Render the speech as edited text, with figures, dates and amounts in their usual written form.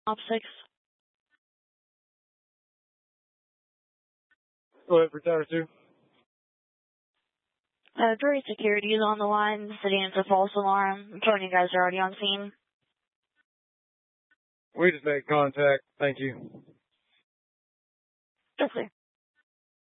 Op 6. Go ahead for Tower 2. 3 security is on the line. The city needs a false alarm. I'm told you guys are already on scene. We just made contact. Thank you. Yes, sir.